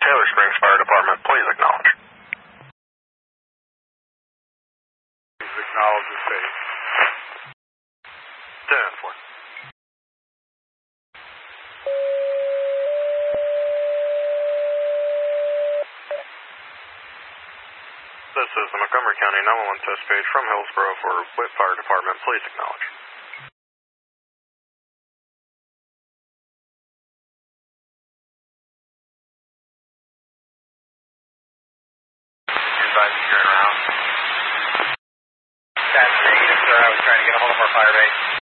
Taylor Springs Fire Department, please acknowledge. Please acknowledge the state. 10-4. This is the Montgomery County 911 test page from Hillsborough for Whip Fire Department. Please acknowledge. Advise you turn around. That's negative, sir. I was trying to get a hold of our fire base.